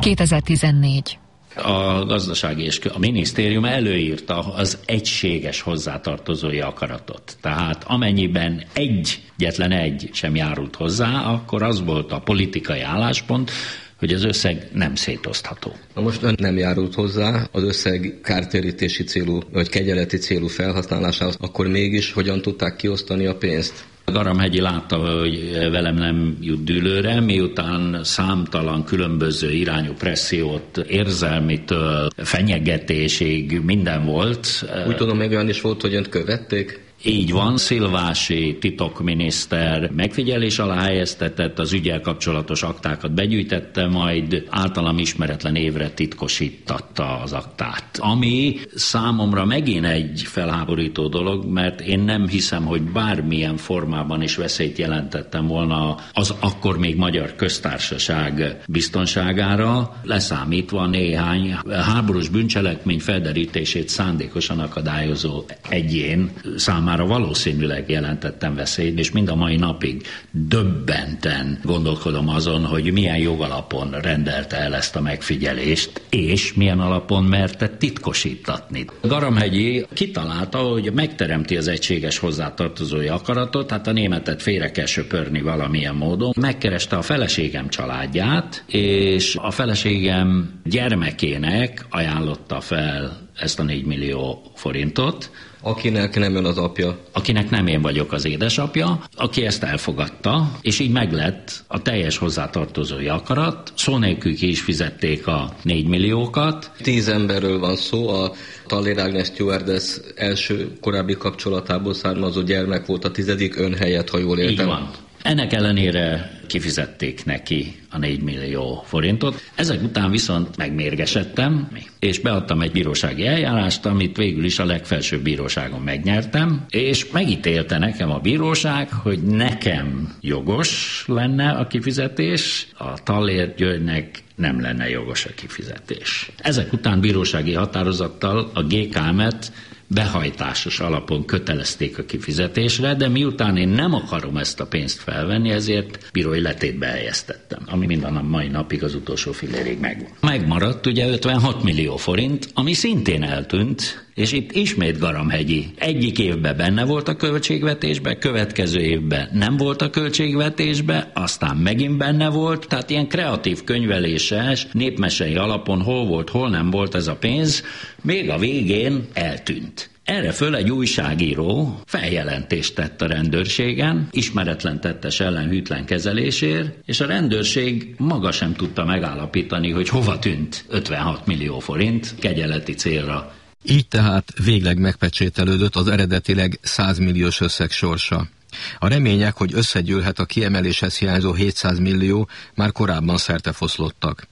2014. A gazdasági és a minisztérium előírta az egységes hozzátartozói akaratot. Tehát amennyiben egyetlen egy sem járult hozzá, akkor az volt a politikai álláspont, hogy az összeg nem szétosztható. Na most ön nem járult hozzá az összeg kártérítési célú, vagy kegyeleti célú felhasználásához, akkor mégis hogyan tudták kiosztani a pénzt? Garamhegyi látta, hogy velem nem jut dűlőre, miután számtalan különböző irányú pressziót, érzelmitől, fenyegetésig minden volt. Úgy tudom, még olyan is volt, hogy önt követték? Így van, Szilvási titokminiszter megfigyelés alá helyeztetett, az üggyel kapcsolatos aktákat begyűjtette, majd általam ismeretlen évre titkosítatta az aktát. Ami számomra megint egy felháborító dolog, mert én nem hiszem, hogy bármilyen formában is veszélyt jelentettem volna az akkor még Magyar Köztársaság biztonságára, leszámítva néhány háborús bűncselekmény felderítését szándékosan akadályozó egyén számára valószínűleg jelentettem veszélyt, és mind a mai napig döbbenten gondolkodom azon, hogy milyen jogalapon rendelte el ezt a megfigyelést, és milyen alapon merte titkosítatni. Garamhegyi kitalálta, hogy megteremti az egységes hozzátartozói akaratot, hát a németet félre kell söpörni valamilyen módon. Megkereste a feleségem családját, és a feleségem gyermekének ajánlotta fel ezt a 4 millió forintot, Akinek nem ön az apja. Akinek nem én vagyok az édesapja, aki ezt elfogadta, és így meglett a teljes hozzátartozói akarat, szó nélkül ki is fizették a 4 milliókat. 10 emberről van szó, a Tallér Ágnes stewardess első korábbi kapcsolatából származó gyermek volt a 10. ön helyett, ha jól értem. Így van. Ennek ellenére kifizették neki a 4 millió forintot. Ezek után viszont megmérgesedtem, és beadtam egy bírósági eljárást, amit végül is a legfelsőbb bíróságon megnyertem, és megítélte nekem a bíróság, hogy nekem jogos lenne a kifizetés, a Tallér Györgynek nem lenne jogos a kifizetés. Ezek után bírósági határozattal a GKM-et behajtásos alapon kötelezték a kifizetésre, de miután én nem akarom ezt a pénzt felvenni, ezért bírói letétbe helyeztettem, ami minden a mai napig az utolsó fillérig megvan. Megmaradt ugye 56 millió forint, ami szintén eltűnt, és itt ismét Garamhegyi egyik évben benne volt a költségvetésben, következő évben nem volt a költségvetésben, aztán megint benne volt, tehát ilyen kreatív könyveléses, népmesei alapon hol volt, hol nem volt ez a pénz, még a végén eltűnt. Erre föl egy újságíró feljelentést tett a rendőrségen, ismeretlen tettes ellen hűtlen kezelésért, és a rendőrség maga sem tudta megállapítani, hogy hova tűnt 56 millió forint kegyeleti célra. Így tehát végleg megpecsételődött az eredetileg 100 milliós összeg sorsa. A remények, hogy összegyűlhet a kiemeléshez hiányzó 700 millió, már korábban szertefoszlottak.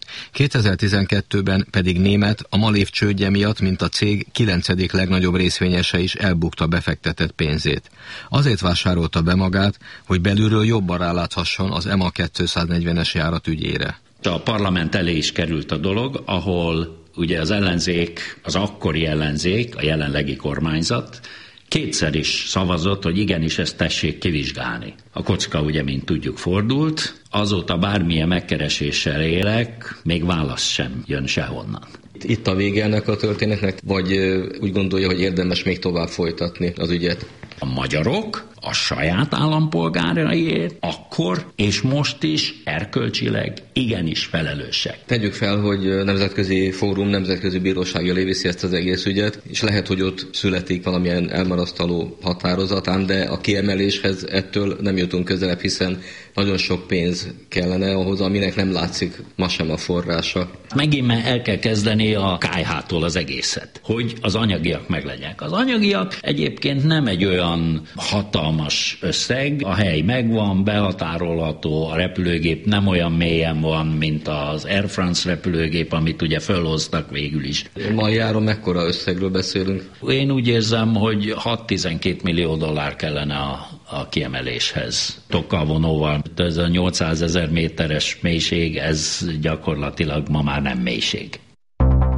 2012-ben pedig Német a Malév csődje miatt, mint a cég 9. legnagyobb részvényese is elbukta befektetett pénzét. Azért vásárolta be magát, hogy belülről jobban ráláthasson az EMA 240-es járat ügyére. A parlament elé is került a dolog, ahol ugye az ellenzék, az akkori ellenzék, a jelenlegi kormányzat kétszer is szavazott, hogy igenis ezt tessék kivizsgálni. A kocka ugye, mint tudjuk, fordult, azóta bármilyen megkereséssel élek, még válasz sem jön sehonnan. Itt a vége ennek a történetnek, vagy úgy gondolja, hogy érdemes még tovább folytatni az ügyet? A magyarok a saját állampolgáraiért akkor és most is erkölcsileg igenis felelősek. Tegyük fel, hogy nemzetközi fórum, nemzetközi bíróság elé viszi ezt az egész ügyet, és lehet, hogy ott születik valamilyen elmarasztaló határozatán, de a kiemeléshez ettől nem jutunk közelebb, hiszen nagyon sok pénz kellene ahhoz, aminek nem látszik ma sem a forrása. Megint el kell kezdeni a KH-tól az egészet, hogy az anyagiak meglegyenek. Az anyagiak egyébként nem egy olyan hatalmas összeg, a hely megvan, behatárolható, a repülőgép nem olyan mélyen van, mint az Air France repülőgép, amit ugye fölhoztak végül is. Mai áron mekkora összegről beszélünk? Én úgy érzem, hogy 6-12 millió dollár kellene a kiemeléshez. Tokkal vonóval, ez a 800 000 méteres mélység, ez gyakorlatilag ma már nem mélység.